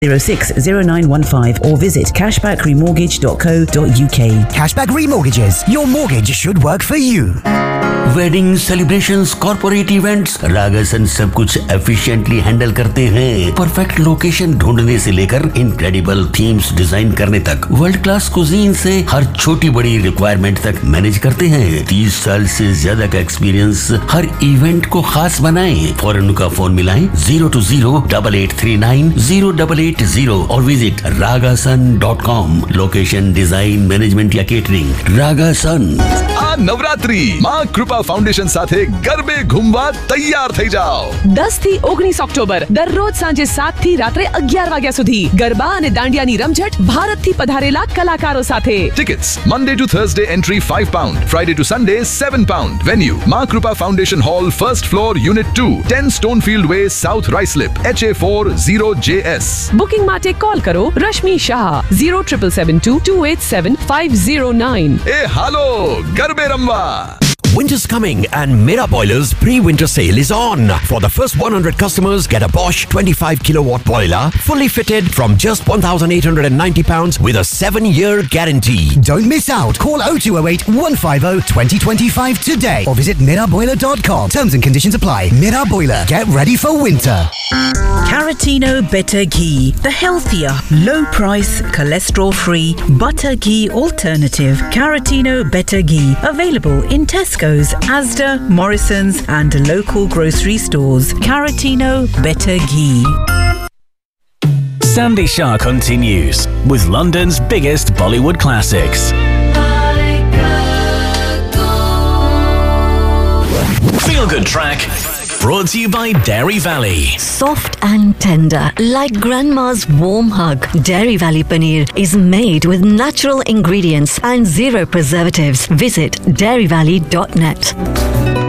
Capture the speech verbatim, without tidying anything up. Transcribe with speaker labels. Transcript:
Speaker 1: zero six zero nine one five or visit cashback remortgage dot co dot uk.
Speaker 2: Cashback Remortgages. Your mortgage should work for you.
Speaker 3: Wedding celebrations, corporate events, रागासन सब कुछ efficiently handle करते हैं। Perfect location ढूंढने से लेकर incredible themes design करने तक, world class cuisine से हर छोटी बड़ी रिक्वायरमेंट तक मैनेज करते हैं। तीस साल से ज्यादा का एक्सपीरियंस हर इवेंट को खास बनाएं। फौरन उनका फोन मिलाएं zero to zero double eight three nine zero double eight zero और visit रागासन dot com. Location, design, management या केटरिंग, रागासन।
Speaker 4: આ નવરાત્રી માં કૃપા ફાઉન્ડેશન સાથે ગરબે ઘૂમવા તૈયાર થઈ જાઓ।
Speaker 5: દસ થી ઓગણીસ ઓક્ટોબર દરરોજ સાંજે સાત થી રાત્રે અગિયાર વાગ્યા સુધી ગરબા અને દાંડિયાની રમઝટ ભારતથી પધારેલા કલાકારો સાથે।
Speaker 4: Tickets Monday to Thursday entry five pound, Friday two Sunday seven pound। Venue માં કૃપા foundation hall, first floor, unit two, ten સ્ટોનફિલ્ડ way, south રાઇસલિપ, H A four zero J S।
Speaker 5: Booking માટે કોલ કરો Rashmi Shah zero seven seven two two eight seven five zero nine।
Speaker 4: એ હાલો ગરબે રમવા।
Speaker 6: Winter's coming and Mera Boiler's pre-winter sale is on. For the first one hundred customers, get a Bosch twenty-five kilowatt boiler, fully fitted from just one thousand eight hundred ninety pounds with a seven year guarantee.
Speaker 2: Don't miss out. Call oh two oh eight one five oh twenty twenty-five today or visit mira boiler dot com. Terms and conditions apply. Mira Boiler. Get ready for winter.
Speaker 1: Caratino Better Ghee, the healthier, low-price, cholesterol-free butter ghee alternative. Caratino Better Ghee, available in Tesco's, Asda, Morrison's and local grocery stores. Caratino Better Ghee.
Speaker 7: Sandy Shah continues with London's biggest Bollywood classics. Feel Good Track, brought to you by Dairy Valley.
Speaker 8: Soft and tender, like grandma's warm hug. Dairy Valley Paneer is made with natural ingredients and zero preservatives. Visit dairy valley dot net.